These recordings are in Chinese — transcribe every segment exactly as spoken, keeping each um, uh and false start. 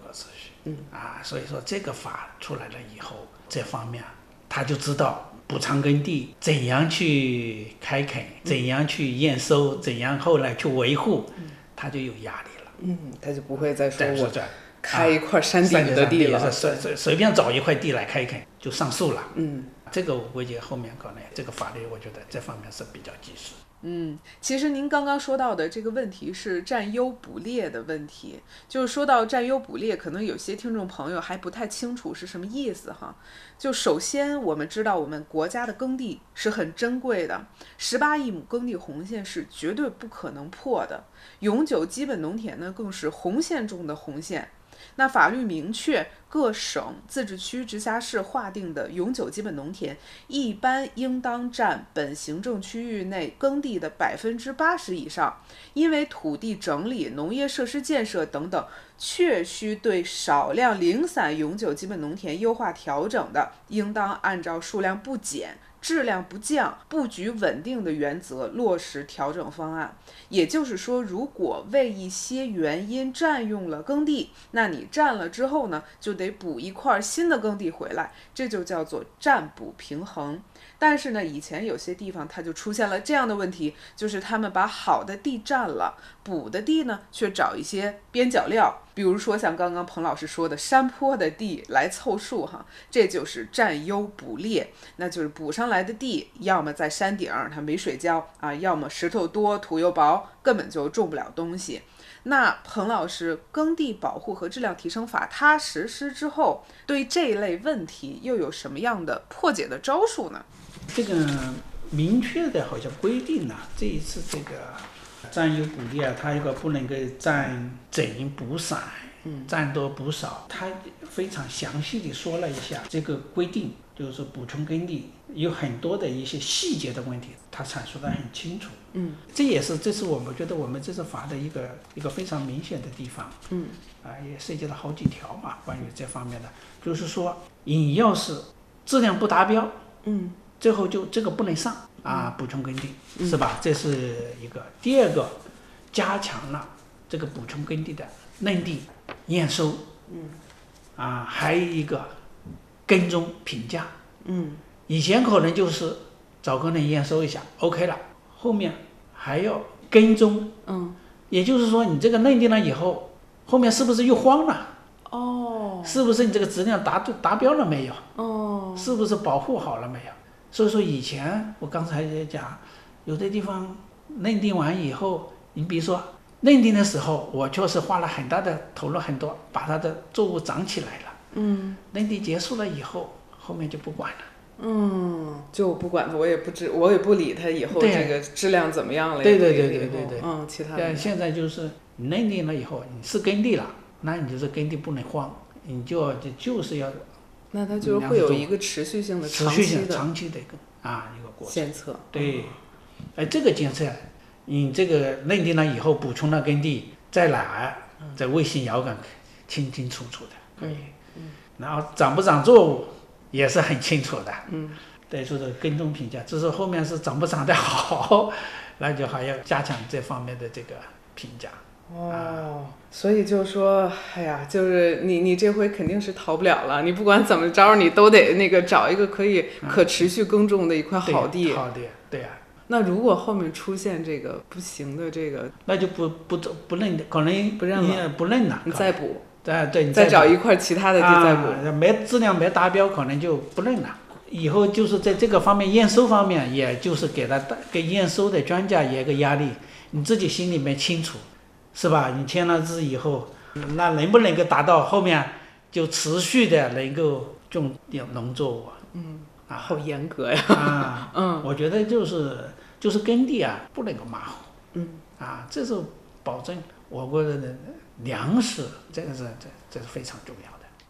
的秩序。嗯啊，所以说这个法出来了以后，这方面他就知道补偿耕地怎样去开垦，怎样去验收，怎样后来去维护，他就有压力了。 嗯，他就不会再说我这开一块山底的地了， 啊、随随随便找一块地来开垦就上诉了。 嗯， 这个我估计后面可能这个法律，我觉得这方面是比较及时。 嗯，其实您刚刚说到的这个问题是占优补劣的问题，就是说到占优补劣，可能有些听众朋友还不太清楚是什么意思哈。就首先我们知道我们国家的耕地是很珍贵的，十八亿亩耕地红线是绝对不可能破的，永久基本农田呢更是红线中的红线。那法律明确，各省、自治区、直辖市划定的永久基本农田，一般应当占本行政区域内耕地的百分之八十以上。因为土地整理、农业设施建设等等，确需对少量零散永久基本农田优化调整的，应当按照数量不减、质量不降、布局稳定的原则落实调整方案。也就是说，如果为一些原因占用了耕地，那你占了之后呢，就得补一块新的耕地回来，这就叫做占补平衡。但是呢，以前有些地方它就出现了这样的问题，就是他们把好的地占了，补的地呢却找一些边角料，比如说像刚刚彭老师说的山坡的地来凑数哈，这就是占优补劣。那就是补上来的地，要么在山顶它没水浇啊，要么石头多土又薄，根本就种不了东西。那彭老师，耕地保护和质量提升法它实施之后，对这一类问题又有什么样的破解的招数呢？ 这个明确的好像规定了、啊，这一次这个占优补劣啊，它这个不能够占整补散，嗯，占多补少，它非常详细的说了一下这个规定，就是说补充耕地有很多的一些细节的问题，它阐述得很清楚。嗯，这也是这是我们觉得我们这次法的一个一个非常明显的地方。嗯，啊，也涉及了好几条嘛，关于这方面的，就是说你要是质量不达标，嗯。最后就这个不能上啊，补充耕地、嗯、是吧？这是一个。第二个，加强了这个补充耕地的认定、验收，嗯，啊，还有一个跟踪评价，嗯，以前可能就是找个人验收一下 ，OK 了，后面还要跟踪，嗯，也就是说你这个认定了以后，后面是不是又慌了？哦，是不是你这个质量达达标了没有？哦，是不是保护好了没有？所以说以前我刚才也讲，有的地方认定完以后，你比如说认定的时候，我确实花了很大的投入很多，把它的作物长起来了。嗯，认定结束了以后，后面就不管了。 嗯，就不管它，我也不知，我也不理它以后这个质量怎么样了。 对对对对对对。 嗯，其他的。 现在就是你认定了以后，你是耕地了，那你就是耕地不能荒，你就就是要。 那它就是会有一个持续性的、 长期的、持续性长期的一个啊一个过程监测。 对，哎，这个监测，你这个认定了以后，补充了耕地，在哪儿，在卫星遥感清清楚楚的，可以。嗯。然后长不长作物也是很清楚的。嗯。对，说是跟踪评价，只是后面是长不长得好，那就还要加强这方面的这个评价。 哦，所以就说，哎呀，就是你你这回肯定是逃不了了，你不管怎么着，你都得那个找一个可以可持续耕种的一块好地。 嗯、好地，对呀、啊。 那如果后面出现这个不行的这个， 那就不不不认，可能不认了， 不认了， 你再补， 对对，你再找一块其他的地再补， 啊、没质量没达标，可能就不认了。以后就是在这个方面验收方面，也就是给他给验收的专家也有个压力，你自己心里面清楚。是吧？你签了字以后，那能不能够达到后面就持续的能够种农作物？ 嗯，啊，好严格呀！ 啊，嗯，我觉得就是就是耕地啊，不能够马虎。嗯，啊，这是保证我国的粮食，这个是这这是非常重要的。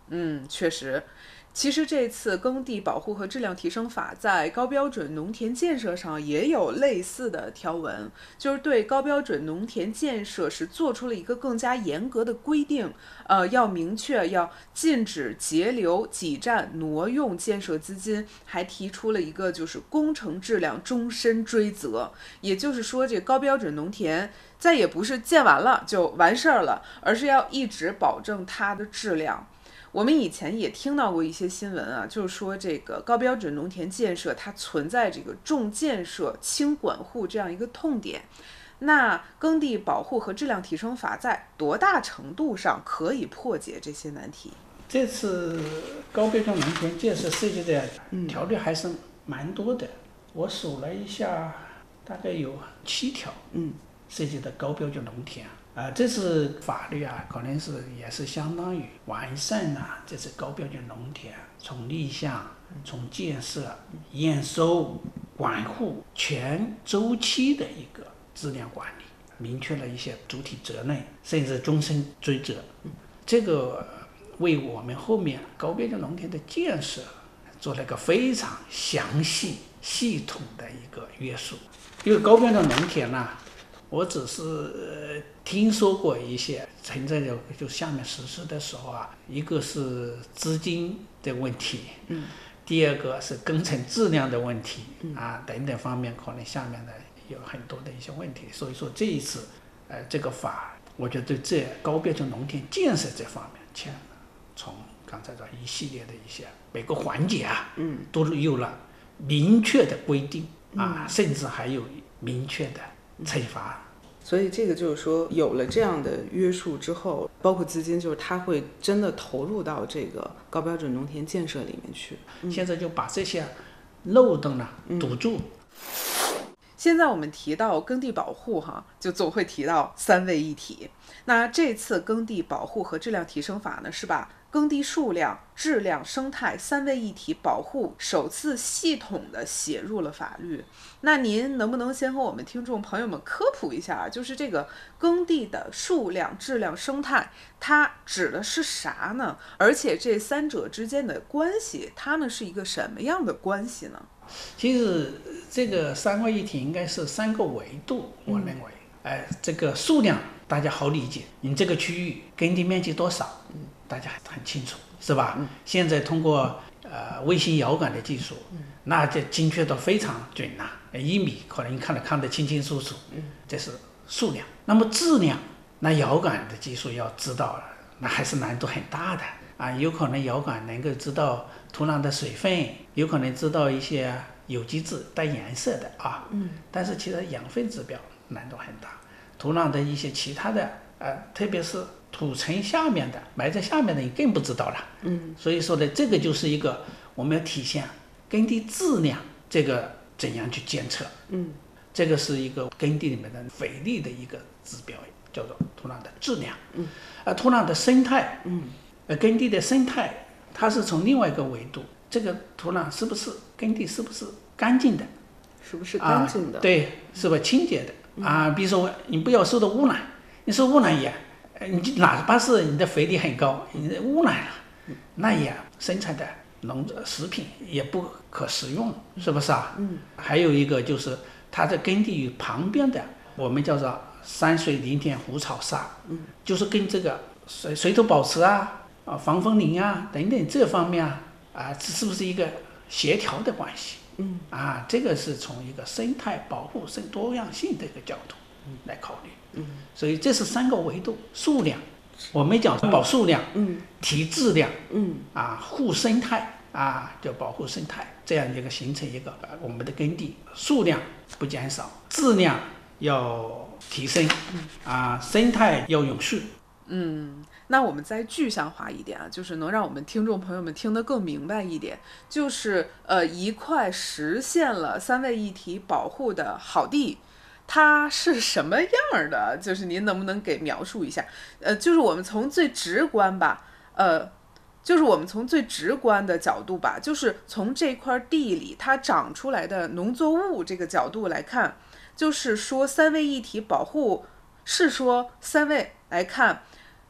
嗯，确实。其实这次耕地保护和质量提升法在高标准农田建设上也有类似的条文，就是对高标准农田建设是做出了一个更加严格的规定，呃，要明确要禁止截留、挤占、挪用建设资金，还提出了一个就是工程质量终身追责，也就是说，这高标准农田再也不是建完了就完事儿了，而是要一直保证它的质量。我们以前也听到过一些新闻啊，就是说这个高标准农田建设它存在这个重建设轻管护这样一个痛点。那耕地保护和质量提升法在多大程度上可以破解这些难题？ 这次高标准农田建设涉及的条例还是蛮多的，我数了一下，大概有七条，嗯，涉及的高标准农田。啊、呃，这次法律啊，可能是也是相当于完善了、啊、这次高标准农田从立项、从建设、验收、管护全周期的一个质量管理，明确了一些主体责任，甚至终身追责。这个为我们后面高标准农田的建设做了一个非常详细、系统的一个约束。因为高标准农田呢、啊。我只是、呃、听说过一些存在的，就下面实施的时候啊，一个是资金的问题，嗯，第二个是工程质量的问题，嗯啊等等方面，可能下面的有很多的一些问题。所以说这一次，呃，这个法，我觉得对这高标准农田建设这方面，前从刚才说一系列的一些每个环节啊，嗯，都有了明确的规定啊，嗯、甚至还有明确的惩罚。 所以这个就是说，有了这样的约束之后，包括资金，就是它会真的投入到这个高标准农田建设里面去。 嗯、现在就把这些漏洞呢堵住。 嗯、现在我们提到耕地保护哈，就总会提到三位一体。那这次耕地保护和质量提升法呢，是把耕地数量、质量、生态三位一体保护首次系统的写入了法律。那您能不能先和我们听众朋友们科普一下，就是这个耕地的数量、质量、生态，它指的是啥呢？而且这三者之间的关系，它们是一个什么样的关系呢？ 其实这个三位一体应该是三个维度，我认为，嗯、呃，这个数量大家好理解，你这个区域耕地面积多少？嗯大家很清楚，是吧？嗯、现在通过呃卫星遥感的技术，嗯、那这精确度非常准呐、啊，一米可能看得看得清清楚楚。嗯、这是数量。那么质量，那遥感的技术要知道了，那还是难度很大的啊。有可能遥感能够知道土壤的水分，有可能知道一些有机质带颜色的啊。嗯、但是其实养分指标难度很大，土壤的一些其他的呃，特别是土层下面的埋在下面的你更不知道了，嗯，所以说呢，这个就是一个我们要体现耕地质量这个怎样去监测，嗯，这个是一个耕地里面的肥力的一个指标，叫做土壤的质量，嗯，而土壤的生态，嗯，呃，耕地的生态它是从另外一个维度，这个土壤是不是耕地是不是干净的， 是不是干净的， 啊、对，是不是清洁的、嗯、啊？比如说你不要受到污染，你受污染也。你哪怕是你的肥力很高，你污染了，那也生产的农食品也不可食用，是不是啊？嗯。还有一个就是它的耕地与旁边的，我们叫做山水林田湖草沙，嗯，就是跟这个水水土保持啊、啊防风林啊等等这方面啊，啊是不是一个协调的关系？嗯。啊，这个是从一个生态保护、生多样性的一个角度来考虑。嗯，所以这是三个维度：数量，我们讲保数量，嗯，提质量，嗯，啊，护生态，啊，就保护生态，这样一个形成一个我们的耕地数量不减少，质量要提升，啊，生态要永续。 嗯，那我们再具象化一点啊，就是能让我们听众朋友们听得更明白一点，就是呃，一块实现了三位一体保护的好地。它是什么样的？就是您能不能给描述一下？呃，就是我们从最直观吧，呃，就是我们从最直观的角度吧，就是从这块地里它长出来的农作物这个角度来看，就是说三位一体保护，是说三位来看，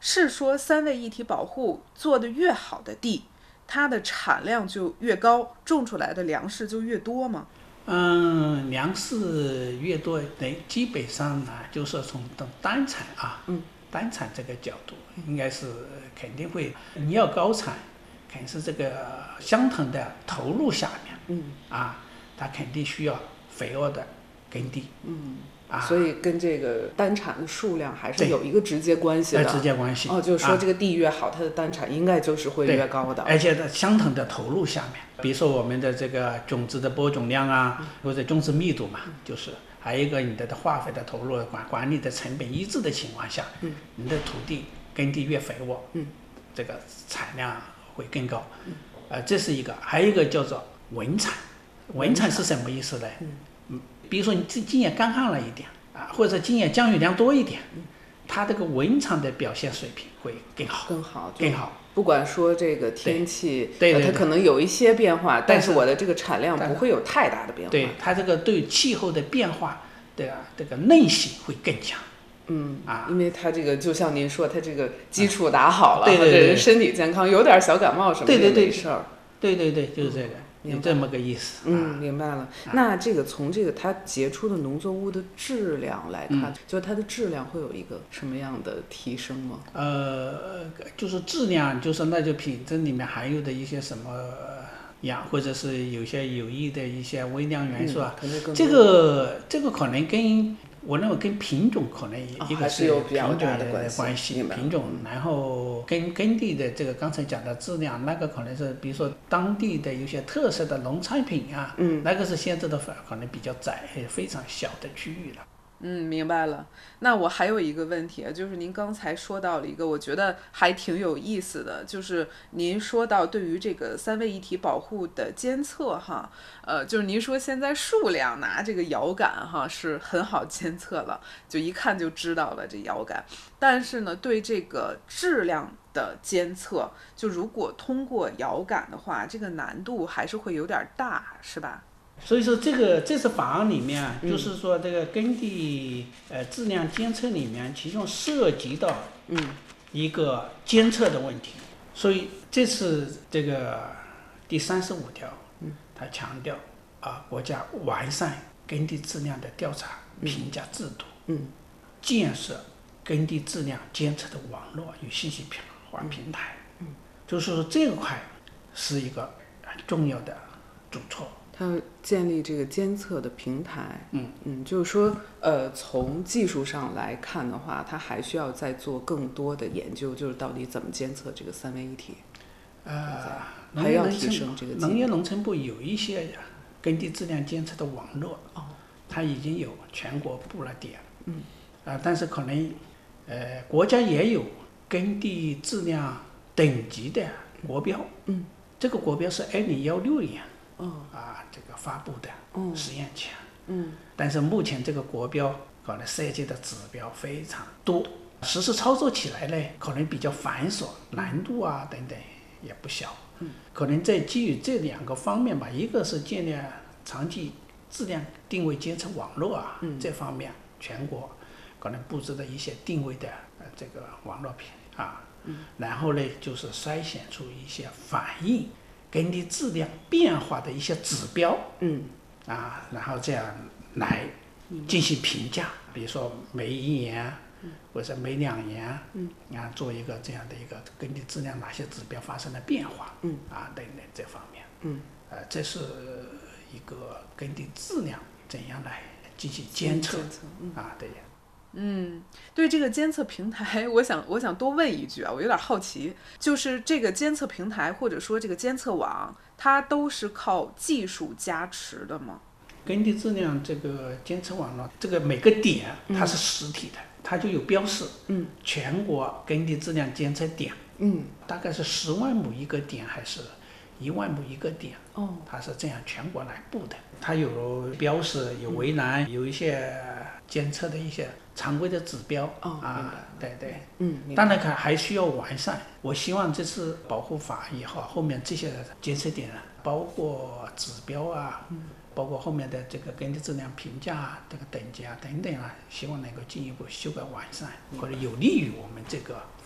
是说三位一体保护做得越好的地，它的产量就越高，种出来的粮食就越多吗？ 嗯，粮食越多，等基本上呢，就是从单产啊， 嗯， 单产这个角度，应该是肯定会，你要高产，肯定是这个相同的投入下面， 嗯， 啊，它肯定需要肥沃的耕地， 嗯。 啊， 所以跟这个单产的数量还是有一个直接关系的， 直接关系。 哦，就是说这个地越好，啊、它的单产应该就是会越高的。 而且在相同的投入下面，比如说我们的这个种子的播种量啊，嗯、或者种植密度嘛，嗯、就是还有一个你的化肥的投入管管理的成本一致的情况下，嗯，你的土地耕地越肥沃，嗯，这个产量会更高。嗯，呃，这是一个，还有一个叫做稳产。稳产是什么意思呢？嗯。比如说你今年干旱了一点啊，或者今年降雨量多一点，它这个稳产的表现水平会更好， 更好， 更好。 不管说这个天气， 对对对呃，它可能有一些变化，但是我的这个产量不会有太大的变化。 对，它这个对气候的变化的这个韧性会更强。 嗯啊， 因为它这个就像您说，它这个基础打好了， 对对对， 人身体健康，有点小感冒什么的也没事儿。 对对对，就是这个。有这么个意思。 嗯，明白了。啊、那这个从这个它结出的农作物的质量来看，嗯、就是它的质量会有一个什么样的提升吗？ 呃，就是质量，就是那就品质里面含有的一些什么氧，或者是有些有益的一些微量元素啊。 嗯、 这个这个可能跟我认为跟品种可能一个是有比较大的关系，品种，然后跟耕地的这个刚才讲的质量，那个可能是比如说当地的有些特色的农产品啊，嗯，那个是限制的可能比较窄，非常小的区域了。 嗯，明白了。那我还有一个问题，就是您刚才说到了一个，我觉得还挺有意思的，就是您说到对于这个三位一体保护的监测哈，呃，就是您说现在数量拿这个遥感哈是很好监测了，就一看就知道了这遥感，但是呢，对这个质量的监测，就如果通过遥感的话，这个难度还是会有点大，是吧？ 所以说这个这次法案里面啊，嗯、就是说这个耕地呃质量监测里面，其中涉及到嗯一个监测的问题。嗯、所以这次这个第三十五条，嗯，它强调啊，国家完善耕地质量的调查评价制度，嗯，建设耕地质量监测的网络与信息化平台，嗯，就是说这块是一个很重要的举措。 它建立这个监测的平台，嗯嗯，就是说，呃，从技术上来看的话，它还需要再做更多的研究，就是到底怎么监测这个三位一体， 呃， 还要提升这个。 农业农村部有一些耕地质量监测的网络，哦，它已经有全国布了点，嗯，啊、呃，但是可能，呃，国家也有耕地质量等级的国标，嗯，这个国标是二零幺六年。哦、啊，这个发布的实验前，嗯，但是目前这个国标可能设计的指标非常多，实施操作起来呢，可能比较繁琐，难度啊等等也不小，嗯，可能在基于这两个方面吧，一个是建立长期质量定位监测网络啊，嗯，这方面全国可能布置的一些定位的呃这个网络屏啊，嗯，然后呢就是筛选出一些反映耕地质量变化的一些指标，嗯，啊，然后这样来进行评价，比如说每一年，嗯，或者每两年，嗯，啊，做一个这样的一个耕地质量哪些指标发生了变化，嗯，啊等等这方面，嗯，呃，这是一个耕地质量怎样来进行监测，嗯、啊，对。 嗯，对这个监测平台，我想我想多问一句啊，我有点好奇，就是这个监测平台或者说这个监测网，它都是靠技术加持的吗？ 耕地质量这个监测网络，这个每个点它是实体的，嗯、它就有标示，嗯，全国耕地质量监测点，嗯，大概是十万亩一个点还是一万亩一个点，哦，它是这样全国来布的，它有标识，有围栏，嗯、有一些监测的一些常规的指标，哦、啊，对对，嗯，当然看还需要完善。我希望这次保护法以后，后面这些监测点啊，包括指标啊，嗯、包括后面的这个耕地质量评价啊，这个等级啊等等啊，希望能够进一步修改完善，或者有利于我们这个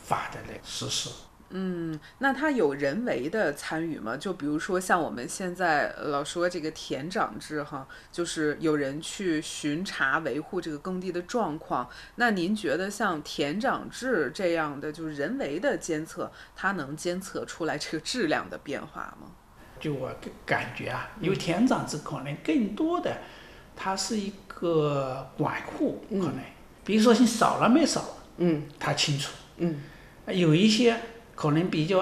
法的那个实施。 嗯，那它有人为的参与吗？就比如说像我们现在老说这个田长制哈，就是有人去巡查维护这个耕地的状况。那您觉得像田长制这样的就是人为的监测，它能监测出来这个质量的变化吗？ 就我感觉啊，因为田长制可能更多的它是一个管护，可能、嗯、比如说你扫了没扫， 嗯， 他清楚， 嗯， 有一些可能比较